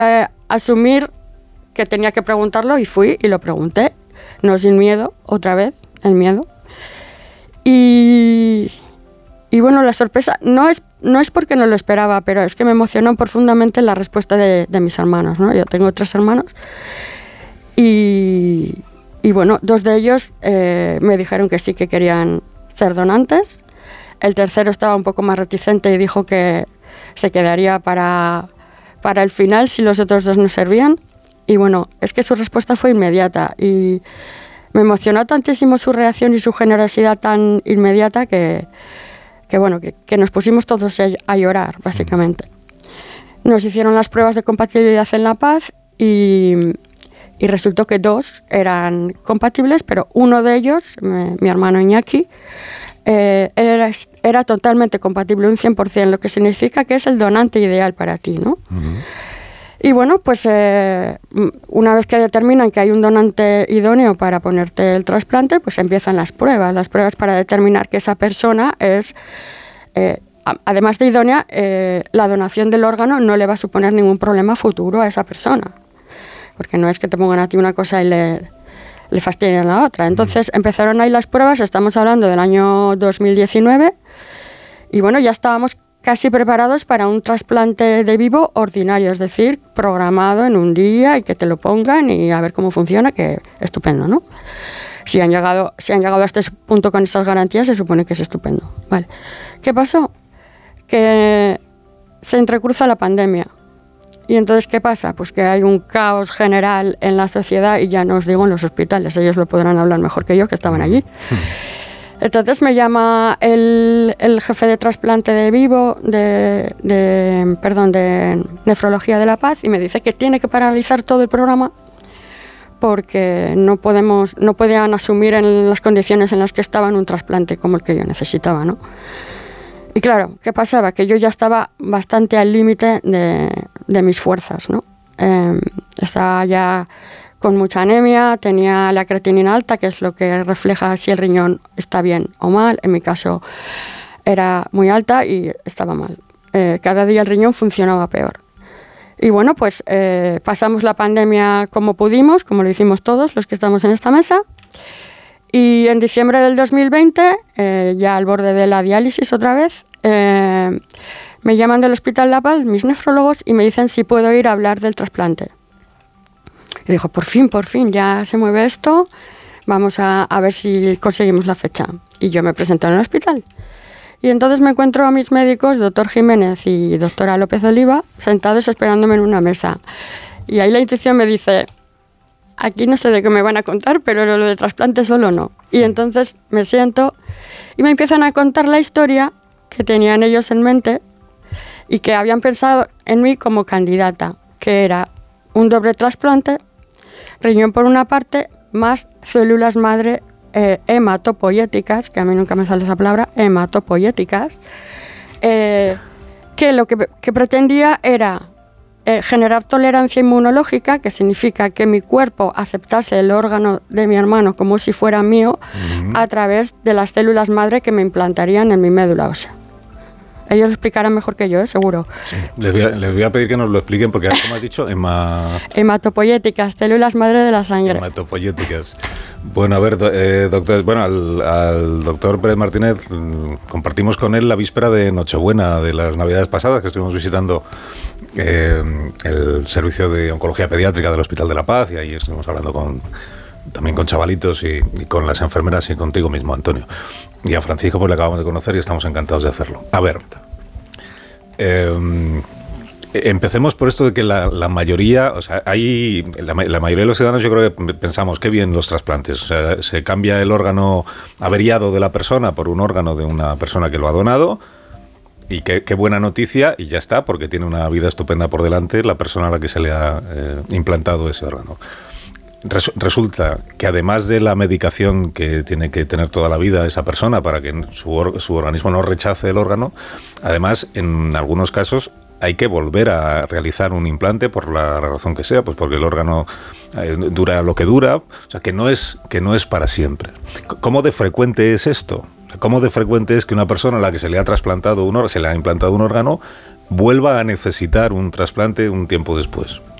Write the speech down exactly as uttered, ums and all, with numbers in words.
eh, asumir que tenía que preguntarlo y fui y lo pregunté, no sin miedo, otra vez, el miedo. Y, y bueno, la sorpresa no es, no es porque no lo esperaba, pero es que me emocionó profundamente la respuesta de, de mis hermanos, ¿no? Yo tengo tres hermanos y, y bueno, dos de ellos eh, me dijeron que sí, que querían ser donantes. El tercero estaba un poco más reticente y dijo que se quedaría para, para el final si los otros dos no servían. Y bueno, es que su respuesta fue inmediata y me emocionó tantísimo su reacción y su generosidad tan inmediata que, que bueno, que, que nos pusimos todos a, a llorar, básicamente. Nos hicieron las pruebas de compatibilidad en La Paz y, y resultó que dos eran compatibles, pero uno de ellos, mi, mi hermano Iñaki, eh, era, era totalmente compatible, un cien por ciento, lo que significa que es el donante ideal para ti, ¿no? Uh-huh. Y bueno, pues eh, una vez que determinan que hay un donante idóneo para ponerte el trasplante, pues empiezan las pruebas, las pruebas para determinar que esa persona es, eh, además de idónea, eh, la donación del órgano no le va a suponer ningún problema futuro a esa persona, porque no es que te pongan a ti una cosa y le, le fastidien a la otra. Entonces empezaron ahí las pruebas, estamos hablando del año dos mil diecinueve, y bueno, ya estábamos casi preparados para un trasplante de vivo ordinario, es decir, programado en un día y que te lo pongan y a ver cómo funciona, que estupendo, ¿no? Si han llegado, si han llegado a este punto con esas garantías, se supone que es estupendo. Vale. ¿Qué pasó? Que se entrecruza la pandemia. Y entonces, ¿qué pasa? Pues que hay un caos general en la sociedad y ya no os digo en los hospitales, ellos lo podrán hablar mejor que yo, que estaban allí. Entonces me llama el, el jefe de trasplante de vivo, de, de, perdón, de nefrología de La Paz, y me dice que tiene que paralizar todo el programa porque no podemos, no podían asumir en las condiciones en las que estaban un trasplante como el que yo necesitaba, ¿no? Y claro, ¿qué pasaba? Que yo ya estaba bastante al límite de, de mis fuerzas, ¿no? Eh, estaba ya con mucha anemia, tenía la creatinina alta, que es lo que refleja si el riñón está bien o mal. En mi caso era muy alta y estaba mal. Eh, cada día el riñón funcionaba peor. Y bueno, pues eh, pasamos la pandemia como pudimos, como lo hicimos todos los que estamos en esta mesa. Y en diciembre del dos mil veinte, eh, ya al borde de la diálisis otra vez, eh, me llaman del Hospital La Paz, mis nefrólogos, y me dicen si puedo ir a hablar del trasplante. Y dijo, por fin, por fin, ya se mueve esto, vamos a, a ver si conseguimos la fecha. Y yo me presento en el hospital. Y entonces me encuentro a mis médicos, doctor Jiménez y doctora López Oliva, sentados esperándome en una mesa. Y ahí la intuición me dice, aquí no sé de qué me van a contar, pero lo de trasplante solo no. Y entonces me siento y me empiezan a contar la historia que tenían ellos en mente y que habían pensado en mí como candidata, que era un doble trasplante, riñón por una parte, más células madre eh, hematopoyéticas, que a mí nunca me sale esa palabra, hematopoyéticas, eh, que lo que, que pretendía era eh, generar tolerancia inmunológica, que significa que mi cuerpo aceptase el órgano de mi hermano como si fuera mío, uh-huh. a través de las células madre que me implantarían en mi médula ósea. Ellos lo explicarán mejor que yo, ¿eh? Seguro. Sí, les voy, a, les voy a pedir que nos lo expliquen porque, como has dicho, hema... hematopoyéticas, células madre de la sangre. Hematopoyéticas. Bueno, a ver, eh, doctor, bueno, al, al doctor Pérez Martínez compartimos con él la víspera de Nochebuena de las Navidades pasadas, que estuvimos visitando eh, el servicio de oncología pediátrica del Hospital de La Paz, y ahí estuvimos hablando con también con chavalitos y, y con las enfermeras y contigo mismo, Antonio. Y a Francisco pues le acabamos de conocer y estamos encantados de hacerlo. A ver, eh, empecemos por esto de que la, la mayoría, o sea, hay la, la mayoría de los ciudadanos, yo creo que pensamos qué bien los trasplantes. O sea, se cambia el órgano averiado de la persona por un órgano de una persona que lo ha donado. Y qué, qué buena noticia, y ya está, porque tiene una vida estupenda por delante la persona a la que se le ha eh, implantado ese órgano. Resulta que además de la medicación que tiene que tener toda la vida esa persona para que su, or- su organismo no rechace el órgano, además en algunos casos hay que volver a realizar un implante por la razón que sea, pues porque el órgano eh, dura lo que dura, o sea que no es, que no es para siempre. ¿Cómo de frecuente es esto? ¿Cómo de frecuente es que una persona a la que se le ha trasplantado un órgano, se le ha implantado un órgano, vuelva a necesitar un trasplante un tiempo después.